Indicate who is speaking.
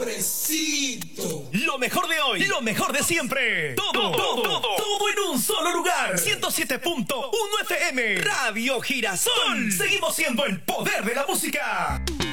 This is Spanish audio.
Speaker 1: Pobrecito.
Speaker 2: Lo mejor de hoy, lo mejor de siempre. Todo en un solo lugar. 107.1 FM. Radio Girasol. Seguimos siendo el poder de la música.